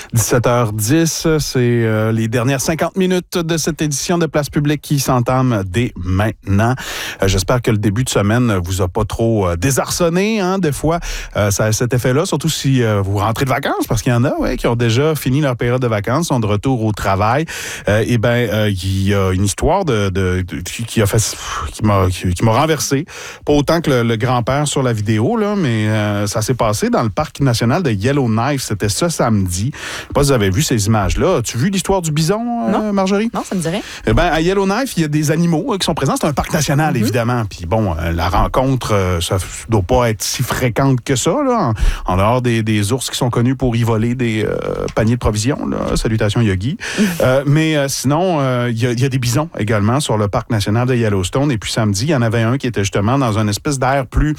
17h10, c'est les dernières 50 minutes de cette édition de Place Publique qui s'entame dès maintenant. J'espère que le début de semaine vous a pas trop désarçonné, hein, des fois. Ça a cet effet-là, surtout si vous rentrez de vacances, parce qu'il y en a qui ont déjà fini leur période de vacances, sont de retour au travail. Il y a une histoire qui m'a renversé. Pas autant que le grand-père sur la vidéo, là, mais ça s'est passé dans le parc national de Yellowknife. C'était ce samedi. Je ne sais pas si vous avez vu ces images-là. As-tu vu l'histoire du bison, Marjorie? Non, ça me dirait. À Yellowknife, il y a des animaux qui sont présents. C'est un parc national, évidemment. Puis bon, la rencontre, ça ne doit pas être si fréquente que ça, là, en dehors des ours qui sont connus pour y voler des paniers de provisions. Là. Salutations, Yogi. Sinon, il y a des bisons également sur le parc national de Yellowstone. Et puis samedi, il y en avait un qui était justement dans une espèce d'air plus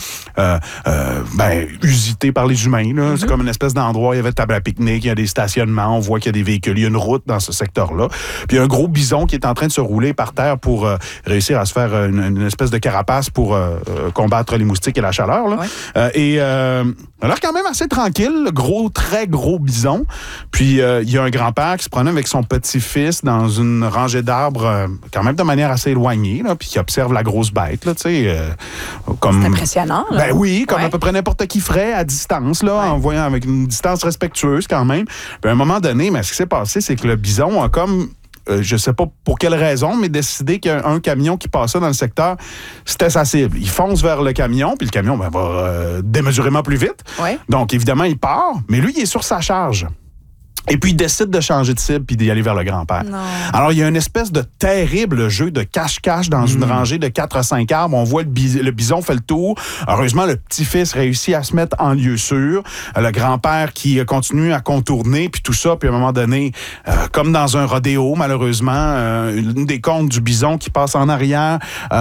usité par les humains. Là. C'est comme une espèce d'endroit, il y avait de table à pique-nique, il y a des stationnements, on voit qu'il y a des véhicules, il y a une route dans ce secteur-là. Puis il y a un gros bison qui est en train de se rouler par terre pour réussir à se faire une espèce de carapace pour combattre les moustiques et la chaleur. Là. Ouais. A l'air quand même assez tranquille, très gros bison. Puis il y a un grand-père qui se promène avec son petit-fils dans une rangée d'arbres, quand même de manière assez éloignée, là, puis qui observe la grosse bête. Là, comme, c'est impressionnant. Là. Ben oui, comme à peu près n'importe qui ferait à distance, là, en voyant avec une distance respectueuse quand même. Puis à un moment donné, ce qui s'est passé, c'est que le bison a comme... je sais pas pour quelle raison, mais décidé qu'il y a un camion qui passait dans le secteur, c'était sa cible. Il fonce vers le camion, puis le camion va démesurément plus vite. Ouais. Donc, évidemment, il part, mais lui, il est sur sa charge. Et puis, il décide de changer de cible puis d'y aller vers le grand-père. Non. Alors, il y a une espèce de terrible jeu de cache-cache dans une rangée de 4 à 5 arbres. On voit le bison fait le tour. Heureusement, le petit-fils réussit à se mettre en lieu sûr. Le grand-père qui continue à contourner, puis tout ça. Puis à un moment donné, comme dans un rodéo, malheureusement, une des cônes du bison qui passe en arrière,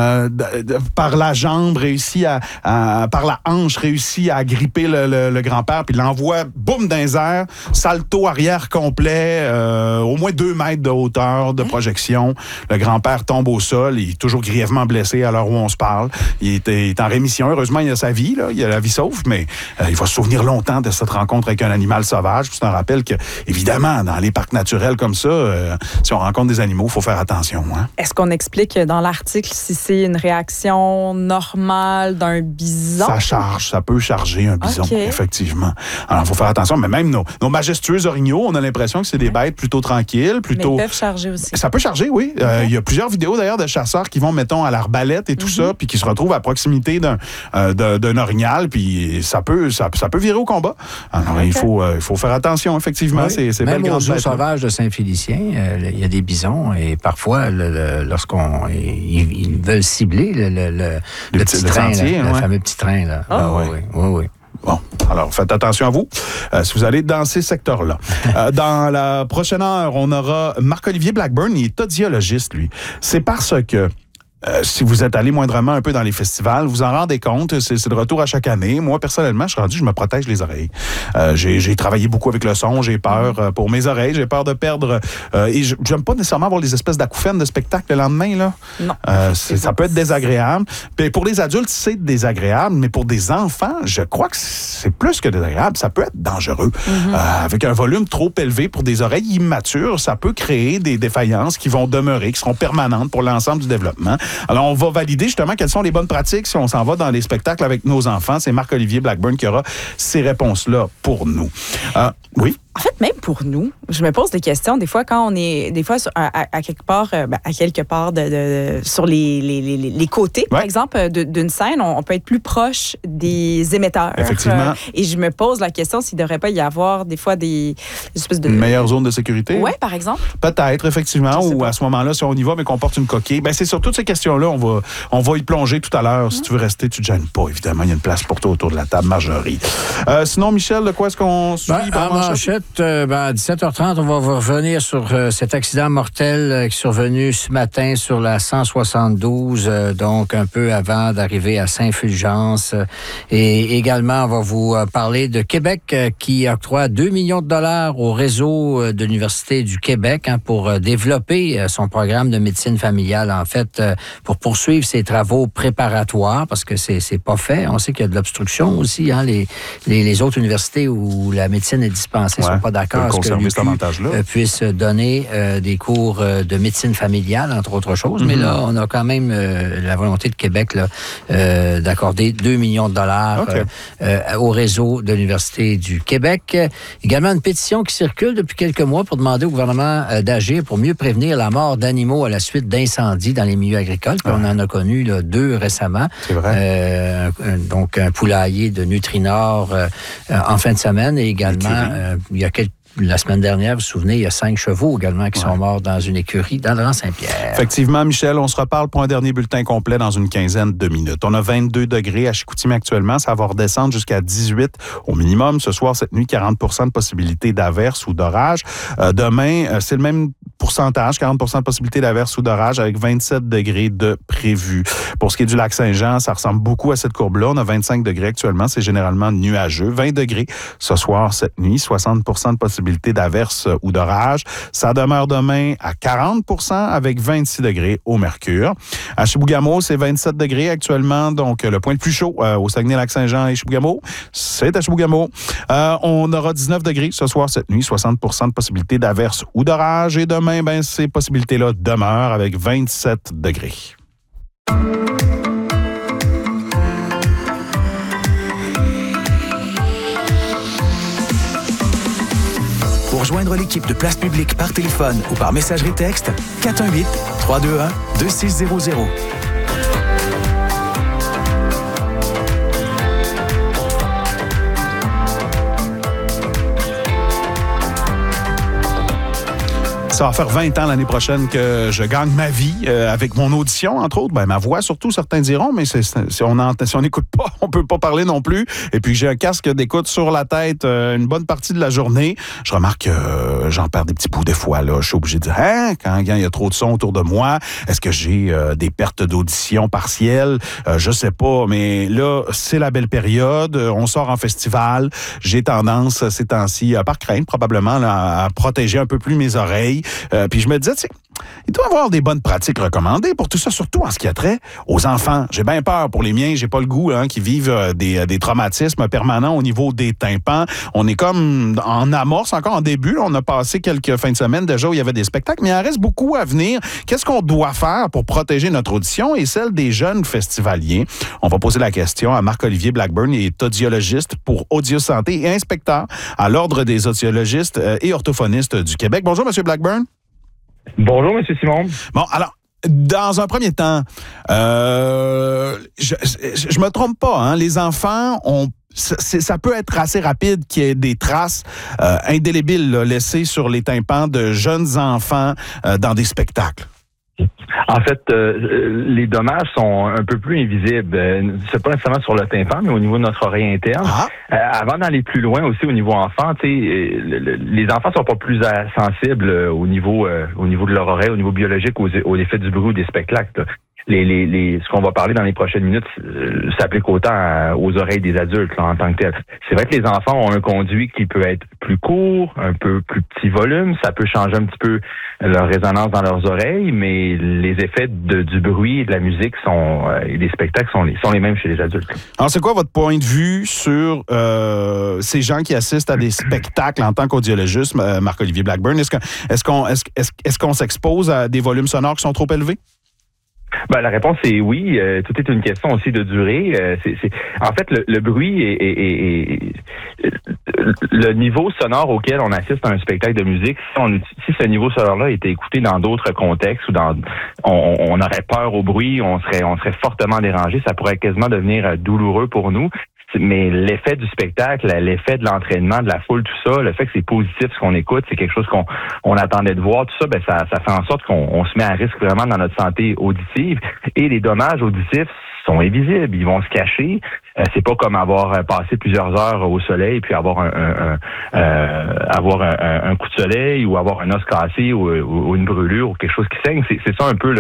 par la jambe, par la hanche, réussit à gripper le grand-père, puis l'envoie, boum, dans les airs, salto arrière complet, au moins 2 mètres de hauteur de projection. Le grand-père tombe au sol. Il est toujours grièvement blessé à l'heure où on se parle. Il est en rémission. Heureusement, il a sa vie. Là. Il a la vie sauve, mais il va se souvenir longtemps de cette rencontre avec un animal sauvage. C'est un rappel que, évidemment, dans les parcs naturels comme ça, si on rencontre des animaux, il faut faire attention. Hein? Est-ce qu'on explique dans l'article si c'est une réaction normale d'un bison? Ça charge. Ça peut charger un bison, effectivement. Alors, il faut faire attention. Mais même nos majestueux orignaux, on a l'impression que c'est des bêtes plutôt tranquilles, plutôt... Mais ils peuvent charger aussi. Ça peut charger, oui. Il y a plusieurs vidéos, d'ailleurs, de chasseurs qui vont, mettons, à l'arbalète et tout ça, puis qui se retrouvent à proximité d'un orignal, puis ça peut virer au combat. Alors, il faut faire attention, effectivement. Oui. C'est même au zoo sauvage de Saint-Félicien, il y a des bisons, et parfois, ils veulent cibler le petit train, le fameux petit train. Là. Oui. Bon, alors faites attention à vous si vous allez dans ces secteurs-là. Dans la prochaine heure, on aura Marc-Olivier Blackburn, il est audiologiste, lui. C'est parce que si vous êtes allé moindrement un peu dans les festivals, vous en rendez compte, c'est de retour à chaque année. Moi, personnellement, je me protège les oreilles. J'ai travaillé beaucoup avec le son, j'ai peur pour mes oreilles, j'ai peur de perdre... et j'aime pas nécessairement avoir les espèces d'acouphènes de spectacle le lendemain. Là. Non. Ça peut être désagréable. Puis pour les adultes, c'est désagréable, mais pour des enfants, je crois que c'est plus que désagréable. Ça peut être dangereux. Avec un volume trop élevé pour des oreilles immatures, ça peut créer des défaillances qui vont demeurer, qui seront permanentes pour l'ensemble du développement. Alors, on va valider justement quelles sont les bonnes pratiques si on s'en va dans les spectacles avec nos enfants. C'est Marc-Olivier Blackburn qui aura ces réponses-là pour nous. Oui? En fait, même pour nous, je me pose des questions. Des fois, quand on est à quelque part, sur les côtés, par exemple, d'une scène, on peut être plus proche des émetteurs. Effectivement. Et je me pose la question s'il ne devrait pas y avoir des fois des espèces de... Une meilleure zone de sécurité? Oui, par exemple. Peut-être, effectivement. Ou à ce moment-là, si on y va, mais qu'on porte une coquille. C'est sur toutes ces questions-là, on va y plonger tout à l'heure. Si tu veux rester, tu ne te gênes pas, évidemment. Il y a une place pour toi autour de la table, Marjorie. Sinon, Michel, de quoi est-ce qu'on suit? À 17h30, on va revenir sur cet accident mortel qui est survenu ce matin sur la 172, donc un peu avant d'arriver à Saint-Fulgence. Et également, on va vous parler de Québec qui octroie 2 millions de dollars au réseau de l'Université du Québec pour développer son programme de médecine familiale, en fait, pour poursuivre ses travaux préparatoires, parce que c'est pas fait. On sait qu'il y a de l'obstruction aussi, les autres universités où la médecine est dispensée sont pas d'accord à ce que l'UQ puisse donner des cours de médecine familiale, entre autres choses. Mais là, on a quand même la volonté de Québec là, d'accorder 2 millions de dollars au réseau de l'Université du Québec. Également, une pétition qui circule depuis quelques mois pour demander au gouvernement d'agir pour mieux prévenir la mort d'animaux à la suite d'incendies dans les milieux agricoles. Puis on en a connu là, 2 récemment. C'est vrai. Donc, un poulailler de Nutrinor en fin de semaine et également, il y a la semaine dernière, vous vous souvenez, il y a 5 chevaux également qui sont morts dans une écurie dans le Rang-Saint-Pierre. Effectivement, Michel, on se reparle pour un dernier bulletin complet dans une quinzaine de minutes. On a 22 degrés à Chicoutimi actuellement. Ça va redescendre jusqu'à 18 au minimum. Ce soir, cette nuit, 40 de possibilité d'averse ou d'orage. Demain, c'est le même pourcentage, 40 de possibilité d'averse ou d'orage avec 27 degrés de prévu. Pour ce qui est du lac Saint-Jean, ça ressemble beaucoup à cette courbe-là. On a 25 degrés actuellement. C'est généralement nuageux. 20 degrés ce soir, cette nuit. 60 de possibilité d'averse ou d'orage. Ça demeure demain à 40 avec 26 degrés au mercure. À Chibougamau, c'est 27 degrés actuellement, donc le point le plus chaud au Saguenay-Lac-Saint-Jean et Chibougamau, c'est à Chibougamau. On aura 19 degrés ce soir, cette nuit, 60 de possibilité d'averse ou d'orage. Et demain, ces possibilités-là demeurent avec 27 degrés. Pour joindre l'équipe de Place Publique par téléphone ou par messagerie texte, 418-321-2600. Ça va faire 20 ans l'année prochaine que je gagne ma vie avec mon audition, entre autres. Ma voix, surtout, certains diront, mais si on n'écoute pas, on peut pas parler non plus. Et puis, j'ai un casque d'écoute sur la tête une bonne partie de la journée. Je remarque que j'en perds des petits bouts des fois. Là. Je suis obligé de dire, quand il y a trop de son autour de moi, est-ce que j'ai des pertes d'audition partielles? Je sais pas, mais là, c'est la belle période. On sort en festival. J'ai tendance, ces temps-ci, par crainte probablement, là, à protéger un peu plus mes oreilles. Puis je me disais, il doit y avoir des bonnes pratiques recommandées pour tout ça, surtout en ce qui a trait aux enfants. J'ai bien peur pour les miens, j'ai pas le goût qui vivent des traumatismes permanents au niveau des tympans. On est comme en amorce, encore en début. On a passé quelques fins de semaine déjà où il y avait des spectacles, mais il en reste beaucoup à venir. Qu'est-ce qu'on doit faire pour protéger notre audition et celle des jeunes festivaliers? On va poser la question à Marc-Olivier Blackburn, il est audiologiste pour Audiosanté et inspecteur à l'Ordre des audiologistes et orthophonistes du Québec. Bonjour, M. Blackburn. Bonjour, M. Simon. Bon, alors, dans un premier temps, je me trompe pas, les enfants ça peut être assez rapide qu'il y ait des traces indélébiles laissées sur les tympans de jeunes enfants dans des spectacles. En fait, les dommages sont un peu plus invisibles. C'est pas nécessairement sur le tympan, mais au niveau de notre oreille interne. Avant d'aller plus loin aussi au niveau enfant, les enfants sont pas plus sensibles au niveau de leur oreille, au niveau biologique, aux effets du bruit ou des spectacles. Ce qu'on va parler dans les prochaines minutes s'applique autant aux oreilles des adultes en tant que tel. C'est vrai que les enfants ont un conduit qui peut être plus court, un peu plus petit volume, ça peut changer un petit peu leur résonance dans leurs oreilles, mais les effets du bruit et de la musique et des spectacles sont les mêmes chez les adultes. Alors, c'est quoi votre point de vue sur ces gens qui assistent à des spectacles en tant qu'audiologiste, Marc-Olivier Blackburn? Est-ce qu'on s'expose à des volumes sonores qui sont trop élevés? La réponse est oui. Tout est une question aussi de durée. En fait, le bruit et le niveau sonore auquel on assiste à un spectacle de musique, si ce niveau sonore-là était écouté dans d'autres contextes ou on aurait peur au bruit, on serait fortement dérangé, ça pourrait quasiment devenir douloureux pour nous. Mais l'effet du spectacle, l'effet de l'entraînement, de la foule, tout ça, le fait que c'est positif ce qu'on écoute, c'est quelque chose qu'on attendait de voir, tout ça, ça fait en sorte qu'on se met à risque vraiment dans notre santé auditive. Et les dommages auditifs sont invisibles, ils vont se cacher. C'est pas comme avoir passé plusieurs heures au soleil puis avoir un coup de soleil ou avoir un os cassé ou une brûlure ou quelque chose qui saigne. C'est ça un peu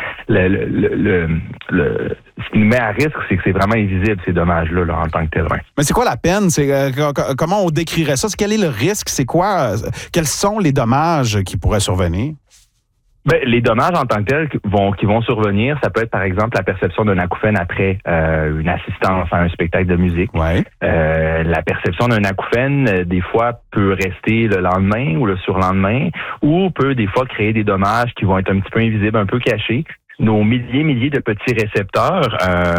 ce qui nous met à risque, c'est que c'est vraiment invisible ces dommages-là en tant que tel. Mais c'est quoi la peine? Comment on décrirait ça? Quel est le risque? C'est quoi? Quels sont les dommages qui pourraient survenir? Ben, les dommages en tant que tels qui vont survenir, ça peut être par exemple la perception d'un acouphène après une assistance à un spectacle de musique. Ouais. La perception d'un acouphène, des fois, peut rester le lendemain ou le surlendemain, ou peut des fois créer des dommages qui vont être un petit peu invisibles, un peu cachés. Nos milliers de petits récepteurs,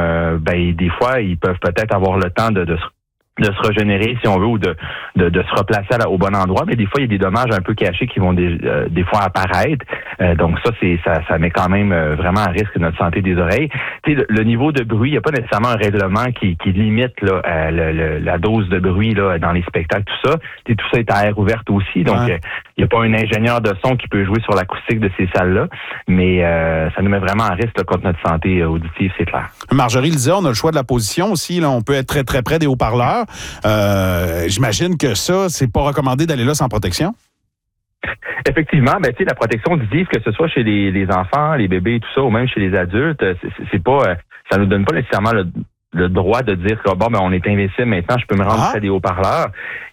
des fois, ils peuvent peut-être avoir le temps de se régénérer, si on veut, ou de se replacer au bon endroit, mais des fois, il y a des dommages un peu cachés qui vont des fois apparaître. Donc ça met quand même vraiment à risque notre santé des oreilles. Tu sais, le niveau de bruit, il n'y a pas nécessairement un règlement qui limite là, la dose de bruit là, dans les spectacles, tout ça. Tu sais, tout ça est à air ouverte aussi, donc il n'y a pas un ingénieur de son qui peut jouer sur l'acoustique de ces salles-là, mais ça nous met vraiment à risque là, contre notre santé auditive, c'est clair. Marjorie le disait, on a le choix de la position aussi. Là, on peut être très, très près des haut-parleurs. J'imagine que ça, c'est pas recommandé d'aller là sans protection. Effectivement, ben tu sais, la protection auditive, que ce soit chez les enfants, les bébés, tout ça, ou même chez les adultes, c'est pas, ça nous donne pas nécessairement le droit de dire que on est invincible maintenant, je peux me rendre près des haut-parleurs.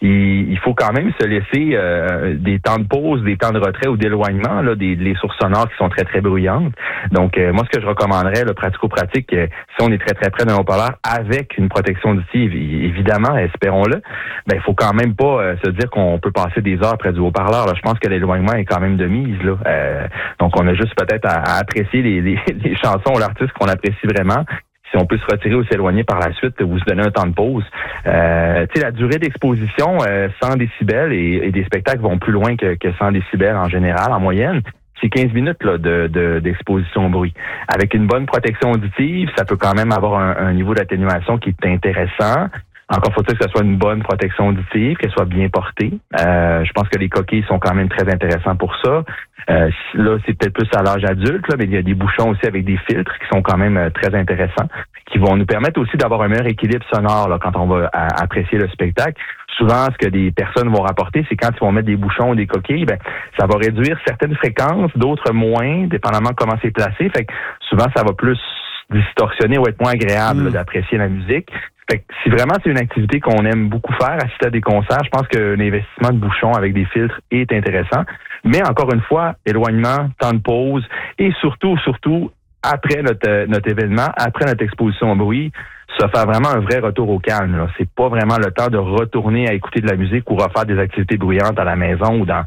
Il faut quand même se laisser des temps de pause, des temps de retrait ou d'éloignement, là, les sources sonores qui sont très, très bruyantes. Donc, moi, ce que je recommanderais, le pratico-pratique, si on est très, très près d'un haut-parleur avec une protection auditive, évidemment, espérons-le, il faut quand même pas se dire qu'on peut passer des heures près du haut-parleur. Là. Je pense que l'éloignement est quand même de mise. Là. Donc, on a juste peut-être à apprécier les chansons ou l'artiste qu'on apprécie vraiment. Si on peut se retirer ou s'éloigner par la suite ou se donner un temps de pause. Tu sais, la durée d'exposition, 100 décibels et des spectacles vont plus loin que 100 décibels en général, en moyenne. C'est 15 minutes là, d'exposition au bruit. Avec une bonne protection auditive, ça peut quand même avoir un niveau d'atténuation qui est intéressant. Encore faut-il que ce soit une bonne protection auditive, qu'elle soit bien portée. Je pense que les coquilles sont quand même très intéressants pour ça. Là, c'est peut-être plus à l'âge adulte, là, mais il y a des bouchons aussi avec des filtres qui sont quand même très intéressants, qui vont nous permettre aussi d'avoir un meilleur équilibre sonore là, quand on va apprécier le spectacle. Souvent, ce que des personnes vont rapporter, c'est quand ils vont mettre des bouchons ou des coquilles, ça va réduire certaines fréquences, d'autres moins, dépendamment de comment c'est placé. Fait que souvent, ça va plus distorsionner ou être moins agréable là, d'apprécier la musique. Fait que si vraiment c'est une activité qu'on aime beaucoup faire, assister à des concerts, je pense qu'un investissement de bouchons avec des filtres est intéressant. Mais encore une fois, éloignement, temps de pause et surtout, après notre événement, après notre exposition au bruit, ça fait vraiment un vrai retour au calme. Là. C'est pas vraiment le temps de retourner à écouter de la musique ou refaire des activités bruyantes à la maison ou dans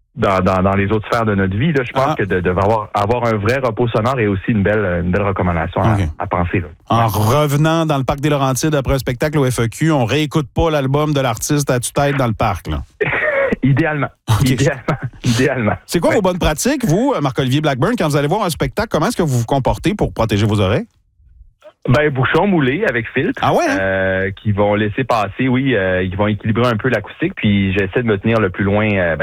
les autres sphères de notre vie. Là, je pense que de avoir un vrai repos sonore est aussi une belle recommandation à penser. Là. En revenant dans le parc des Laurentides après un spectacle au FEQ, on réécoute pas l'album de l'artiste à tue-tête dans le parc. Là. Idéalement. Okay. Idéalement. C'est quoi vos bonnes pratiques, vous, Marc-Olivier Blackburn, quand vous allez voir un spectacle, comment est-ce que vous vous comportez pour protéger vos oreilles? Bouchons moulés avec filtre. Ah ouais? Qui vont laisser passer, ils vont équilibrer un peu l'acoustique, puis j'essaie de me tenir le plus loin,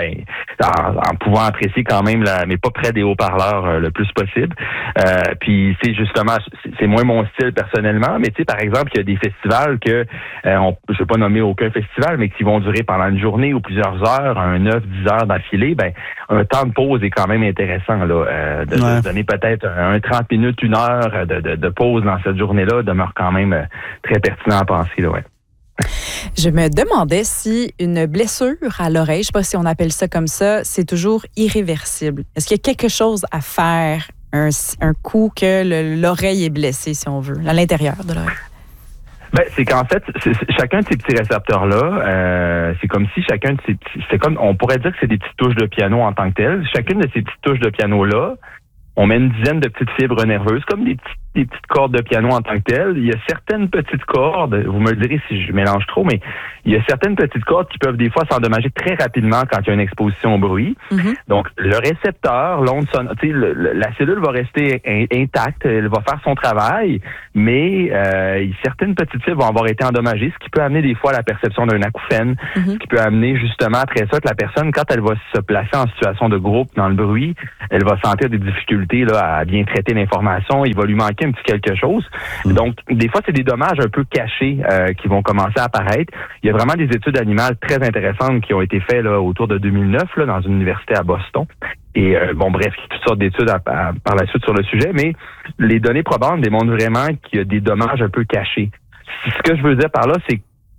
en pouvant apprécier quand même, mais pas près des haut-parleurs le plus possible. Puis c'est justement, c'est moins mon style personnellement, mais tu sais, par exemple, il y a des festivals que, je vais pas nommer aucun festival, mais qui vont durer pendant une journée ou plusieurs heures, 9-10 heures d'affilée, un temps de pause est quand même intéressant, là, de donner peut-être un 30 minutes, 1 heure de pause dans cette journée-là demeure quand même très pertinent à penser, là, ouais. Je me demandais si une blessure à l'oreille, je sais pas si on appelle ça comme ça, c'est toujours irréversible. Est-ce qu'il y a quelque chose à faire un coup que l'oreille est blessée, si on veut, à l'intérieur de l'oreille? C'est qu'en fait, chacun de ces petits récepteurs-là, c'est comme si chacun de ces petits... C'est comme, on pourrait dire que c'est des petites touches de piano en tant que telles. Chacune de ces petites touches de piano-là, on met une dizaine de petites fibres nerveuses, comme des petites cordes de piano en tant que telles. Il y a certaines petites cordes, vous me le direz si je mélange trop, mais il y a certaines petites cordes qui peuvent des fois s'endommager très rapidement quand il y a une exposition au bruit. Mm-hmm. Donc, le récepteur, l'onde sonore, la cellule va rester intacte, elle va faire son travail, mais certaines petites fibres vont avoir été endommagées, ce qui peut amener des fois à la perception d'un acouphène, ce qui peut amener justement après ça que la personne, quand elle va se placer en situation de groupe dans le bruit, elle va sentir des difficultés là, à bien traiter l'information, il va lui manquer un petit quelque chose. Donc, des fois, c'est des dommages un peu cachés qui vont commencer à apparaître. Il y a vraiment des études animales très intéressantes qui ont été faites là, autour de 2009 là, dans une université à Boston. Et bref, il y a toutes sortes d'études par la suite sur le sujet, mais les données probantes démontrent vraiment qu'il y a des dommages un peu cachés. Ce que je veux dire par là, c'est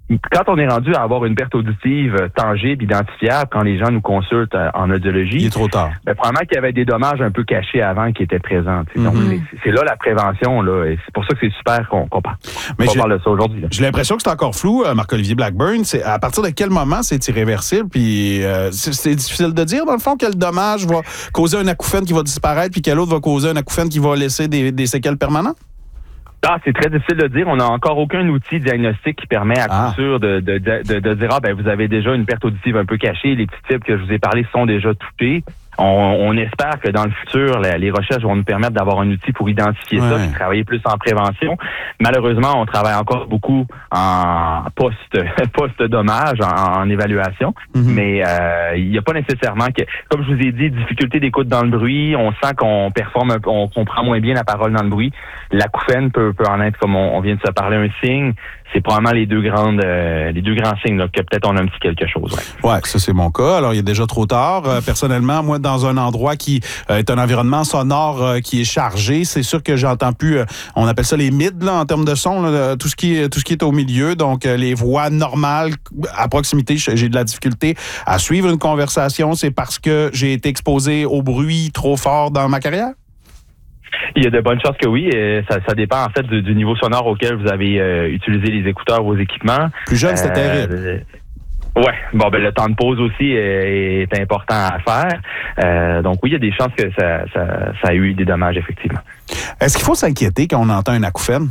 quand on est rendu à avoir une perte auditive tangible, identifiable, quand les gens nous consultent en audiologie, il est trop tard. Probablement qu'il y avait des dommages un peu cachés avant qui étaient présents. Donc, c'est là la prévention, là, et c'est pour ça que c'est super qu'on parle de ça aujourd'hui. Là. J'ai l'impression que c'est encore flou, Marc-Olivier Blackburn. C'est à partir de quel moment c'est irréversible? Puis c'est difficile de dire, dans le fond, quel dommage va causer un acouphène qui va disparaître, puis quel autre va causer un acouphène qui va laisser des séquelles permanentes? C'est très difficile de dire. On n'a encore aucun outil diagnostique qui permet à coup sûr de dire vous avez déjà une perte auditive un peu cachée. Les petits types que je vous ai parlé sont déjà touchés. On espère que dans le futur, les recherches vont nous permettre d'avoir un outil pour identifier ça et travailler plus en prévention. Malheureusement, on travaille encore beaucoup en post-dommage, en évaluation, mais il n'y a pas nécessairement que, comme je vous ai dit, difficulté d'écoute dans le bruit, on sent qu'on performe, on comprend moins bien la parole dans le bruit. L'acouphène peut en être, comme on vient de se parler, un signe. C'est probablement les deux grands signes là, que peut-être on a un petit quelque chose. Ouais, ça c'est mon cas. Alors il est déjà trop tard. Personnellement, moi dans un endroit qui est un environnement sonore qui est chargé, c'est sûr que j'entends plus. On appelle ça les mids là, en termes de son, là, tout ce qui est au milieu. Donc les voix normales à proximité, j'ai de la difficulté à suivre une conversation. C'est parce que j'ai été exposé au bruit trop fort dans ma carrière? Il y a de bonnes chances que oui. Ça dépend en fait du niveau sonore auquel vous avez utilisé les écouteurs, vos équipements. Plus jeune, c'était terrible. Ouais. Bon, le temps de pause aussi est important à faire. Donc oui, il y a des chances que ça a eu des dommages, effectivement. Est-ce qu'il faut s'inquiéter quand on entend un acouphène?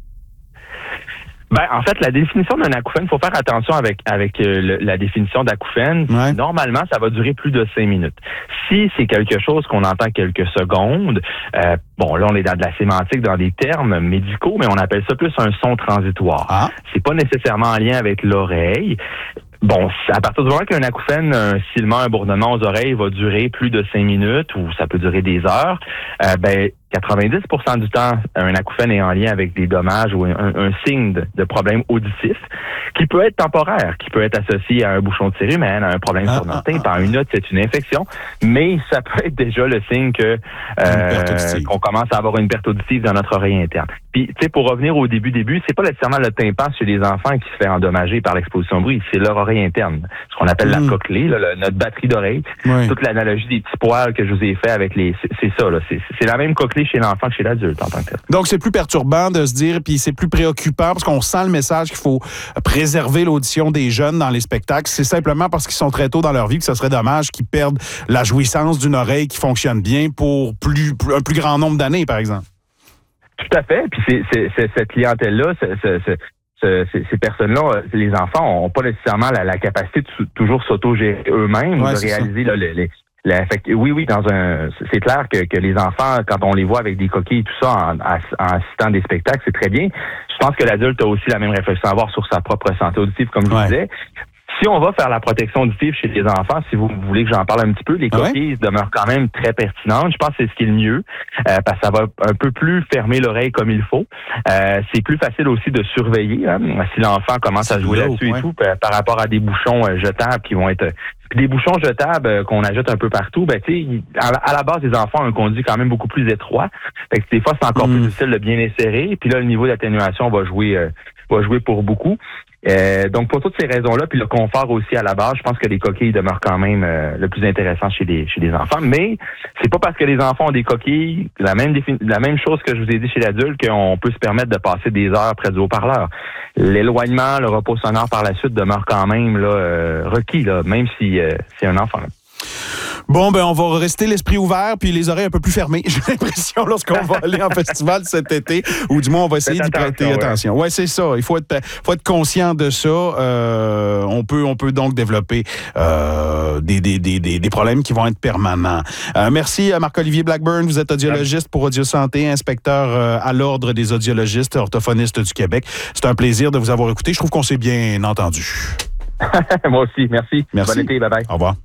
En fait, la définition d'un acouphène, il faut faire attention avec la définition d'acouphène. Ouais. Normalement, ça va durer plus de 5 minutes. Si c'est quelque chose qu'on entend quelques secondes, là, on est dans de la sémantique, dans des termes médicaux, mais on appelle ça plus un son transitoire. C'est pas nécessairement en lien avec l'oreille. À partir du moment qu'un acouphène, un sifflement, un bourdonnement aux oreilles va durer plus de 5 minutes, ou ça peut durer des heures, 90% du temps, un acouphène est en lien avec des dommages ou un signe de problème auditif qui peut être temporaire, qui peut être associé à un bouchon de cérumen, à un problème sur notre tympan, par une autre, c'est une infection, mais ça peut être déjà le signe que qu'on commence à avoir une perte auditive dans notre oreille interne. Puis, tu sais, pour revenir au début, c'est pas nécessairement le tympan chez les enfants qui se fait endommager par l'exposition au bruit, c'est leur oreille interne, ce qu'on appelle la cochlée, notre batterie d'oreille. Oui. Toute l'analogie des petits poils que je vous ai fait avec c'est ça, là, c'est la même cochlée chez l'enfant que chez l'adulte en tant que tel. Donc, c'est plus perturbant de se dire, puis c'est plus préoccupant parce qu'on sent le message qu'il faut préserver l'audition des jeunes dans les spectacles. C'est simplement parce qu'ils sont très tôt dans leur vie que ce serait dommage qu'ils perdent la jouissance d'une oreille qui fonctionne bien pour un plus grand nombre d'années, par exemple. Tout à fait. Puis c'est cette clientèle-là, ces personnes-là, les enfants n'ont pas nécessairement la capacité de toujours s'auto-gérer eux-mêmes, de réaliser c'est clair que les enfants, quand on les voit avec des coquilles et tout ça en assistant des spectacles, c'est très bien. Je pense que l'adulte a aussi la même réflexion à avoir sur sa propre santé auditive, comme je vous disais. Si on va faire la protection auditive chez les enfants, si vous voulez que j'en parle un petit peu, les coquilles demeurent quand même très pertinentes. Je pense que c'est ce qui est le mieux, parce que ça va un peu plus fermer l'oreille comme il faut. C'est plus facile aussi de surveiller, si l'enfant commence à jouer là-dessus et tout, par rapport à des bouchons jetables qui vont être... Des bouchons jetables qu'on ajoute un peu partout, à la base, les enfants ont un conduit quand même beaucoup plus étroit. Fait que des fois, c'est encore plus difficile de bien insérer. Puis là, le niveau d'atténuation va jouer pour beaucoup. Donc, pour toutes ces raisons-là, puis le confort aussi à la base, je pense que les coquilles demeurent quand même le plus intéressant chez les enfants. Mais c'est pas parce que les enfants ont des coquilles, la même chose que je vous ai dit chez l'adulte, qu'on peut se permettre de passer des heures près du haut-parleur. L'éloignement, le repos sonore par la suite demeure quand même requis, même si c'est un enfant. Bon, on va rester l'esprit ouvert puis les oreilles un peu plus fermées. J'ai l'impression lorsqu'on va aller en festival cet été, ou du moins on va essayer d'y prêter attention. Ouais, c'est ça. Il faut être conscient de ça. On peut donc développer des problèmes qui vont être permanents. Merci à Marc-Olivier Blackburn. Vous êtes audiologiste pour Audio Santé, inspecteur à l'Ordre des audiologistes orthophonistes du Québec. C'est un plaisir de vous avoir écouté. Je trouve qu'on s'est bien entendu. Moi aussi. Merci. Bon été. Bye-bye. Au revoir.